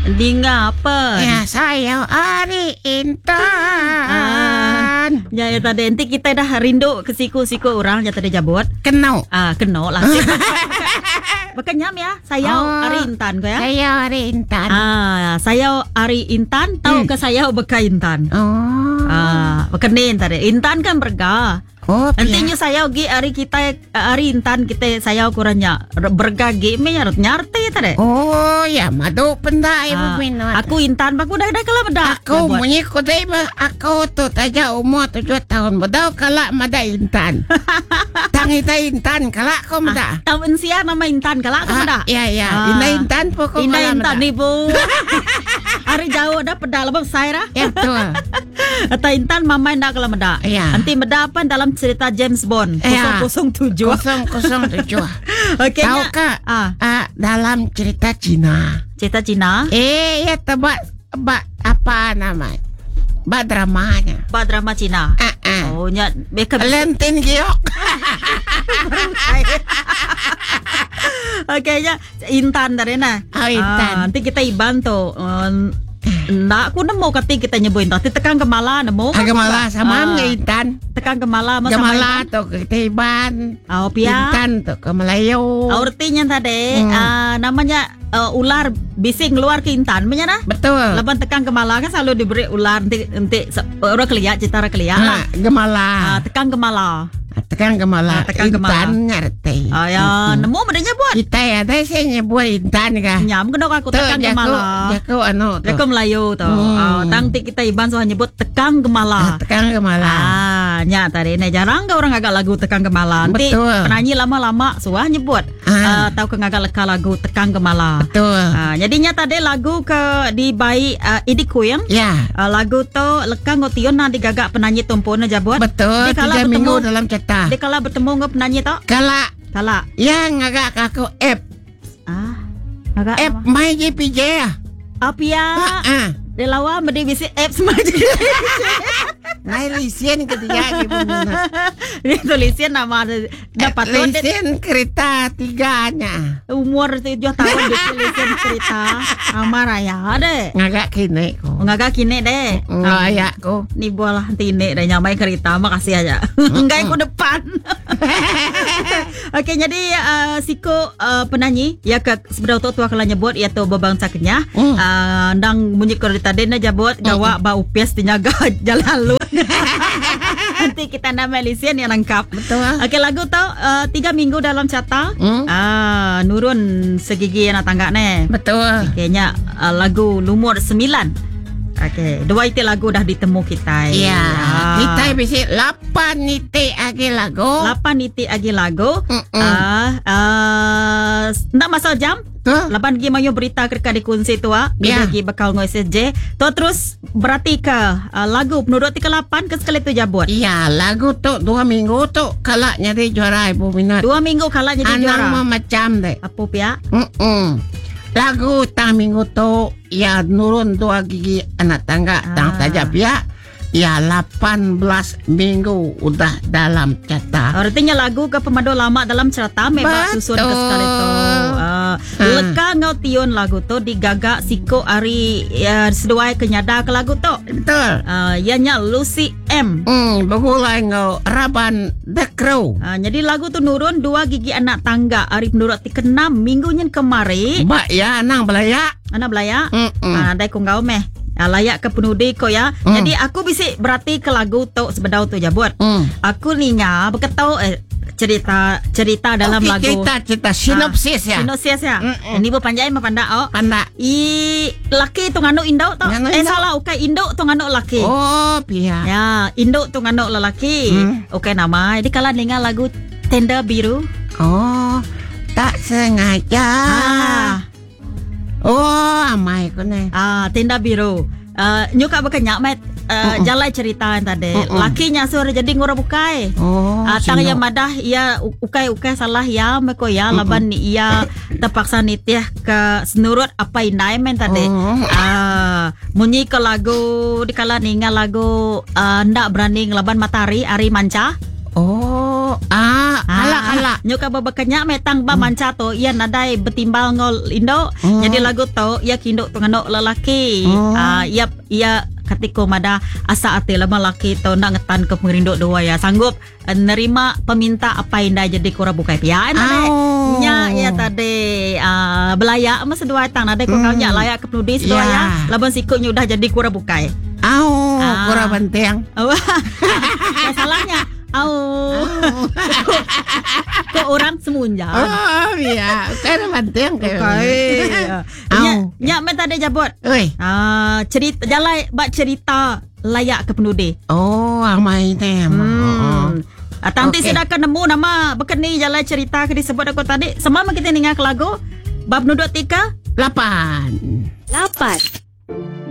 Di ngapa? Ya, saya Ari Intan. Ya tadi nanti kita dah rindu ke siku-siku orang yang tadi jabut. Kenal. Kenal lah. Bekanyam ya. Saya Ari Intan ko ya. Saya Ari Intan. Saya Ari Intan. Tahu ke saya Beka Intan. Bekenin tadi. Intan kan berga. Nantinya saya gi Ari Intan kita saya kurangnya berga game nyarte tadi. Ya madu pendai berminat. Aku Intan baku dah kalau bedak. Aku mengikut aku tu taja umur 7 tahun bedau kalak mada Intan. Tangita Intan kalak ko mada. Tahun sia nama Intan kalak ko mada. Ya. Indah Intan pokok Indah Intan ni bu. Hari jauh dah pedal abang saya dah. Ya betul. Kata Intan mama ndak kalau meda. Nanti meda apa dalam cerita James Bond 007. 007. Okey. Tahu kak? Dalam cerita Cina. Cerita Cina? Ya tebak apa namanya? Dramanya. Drama Cina. Oh nya beka Lentin giok. Okey nya Intan dari na. Intan. Nanti kita iban tu. Nak aku nemu kata kita nyebut Intan. Tekan kemala nemu. Kemala sama Intan. Tekan kemala sama Kemala tu kita iban. Pia. Intan tu ke Melayu. Artinya tadi namanya ular bising keluar ke Intan punya dah. Betul. Lepas tekan kemala kan selalu diberi ular nanti orang kelihat citara kelihat lah. Gemala. Tekan kemala. Tekan Gemala. Intan ngerti. Nemu bedanya buat. Kita ada saya nyebut Intan kah? Nyam kena aku tekan Gemala. Jago anu tu. Jago Melayu tu. Tang kita iban so nyebut tekan Gemala. Tekan Gemala. Nya tadi ni jarang ke orang agak lagu tekan Gemala. Nanti penyanyi lama-lama suah nyebut. Tahu ke agak leka lagu tekan Gemala. Betul. Jadinya tadi lagu ke di bayi Idi Kuyang. Ya. Lagu tu leka ngotion na digagak penyanyi tumpuna jabut. Betul. 3 minggu dalam cerita. Dia kalau bertemu dengan penyanyi tu? Kala. Yang ngagak aku F. Ngagak F mai JPJ ya. Apa ya? Dia lawa mesti bisi F semaji. Naik lisen ketiga gimana? Dia tulisin nama dapat lisen kereta 3-nya. Umur 7 tahun dia tulisin kereta. Amaraya deh. Ngagak kini ko. Ngagak kini deh. Ngaya ko. Ni bola tini dah nyamai kereta makasih aja. Enggak ikut depan. Okey jadi siko penyanyi ya ke seberapa tua kalau nyebut iaitu bebangsa Kenyah. Ndang bunyi kereta dia na jabut gawa ba upias tinyaga jalan lu. Nanti kita nama lisian yang lengkap. Betul. Okey lagu tu 3 minggu dalam cata. Nurun segigi anak tangga ni. Betul. Kayaknya lagu lumur 9. Okey, 2 itu lagu dah ditemu kita. Ya. Kita bisi 8 niti agi lagu. 8 niti agi lagu. Nak masal jam? Lapan gi mayo berita kerka di kunci tua. Bila gi bakal ngoi SJ. Tu terus berarti ke lagu menurut 38 ke sekali tu jabut. Iya, lagu tu 2 minggu tu kalak nyari juara ibu minat. 2 minggu kalak jadi juara. Anang macam deh. Apa pia? Lagu tang minggu tu ya nurun 2 gigi anak tangga tang tajab ya. Ya 18 minggu udah dalam cerita. Artinya lagu ke pemadu lama dalam cerita memang susun ke sekali tu. Leka ngau tion lagu tu digagak siko Ari seduai kenyada ke lagu tu. Betul. Ianya Lucy M. Begulai ngau Raban The Crow. Jadi lagu tu nurun 2 gigi anak tangga Ari menurut 6 minggunya kemari. Mbak ya anang belaya. Anak belaya. Dai kong gau meh. Layak ke penudi ko ya. Jadi aku bisa berarti ke lagu tu sebedau tu jabut. Aku ninya berketau cerita dalam lagu. Cerita sinopsis ya. Sinopsis ya. Ini bu panjai mapanda Panda. Laki tu nganu induk tu. Salah ukai induk tu nganu laki. Pihak. Ya, induk tu nganu lelaki. Ukai nama. Jadi kalau dengar lagu Tenda Biru. Tak sengaja. Amai ko na. Tenda Biru. Nyuka berkenyak met jalai cerita tadi. Lakinya suruh jadi ngora bukai. Tang yang madah ia ukai salah ya meko ya laban ni ia terpaksa nitiah ke senurut apa inai men tadi. Munyi ke lagu dikala ninga lagu ndak berani ngelaban matahari Ari Manca. Ala. Nyoka babakanya metang ba manca to ia nadai betimbal ngol Indo. Jadi lagu to ia kindok tengano lelaki. Ia katiko mada asa ate lama laki to nak ngetan ke pengerindok doa ya sanggup nerima peminta apa indah jadi kura bukai pia nya ya tadi belaya mas dua tang nadai ko kau nya layak ke penudi sedua ya laban sikutnya udah jadi kura bukai. Kura benteng. Masalahnya kok orang semunjang. Iya, kira benteng Nya minta dia jabut. Cerita jalai bak cerita layak ke penudi. Amai tem. Tanti sidakan nemu nama bekeni jalai cerita ke disebut aku tadi. Semama kita dengar ke lagu bab nuduk 3 8.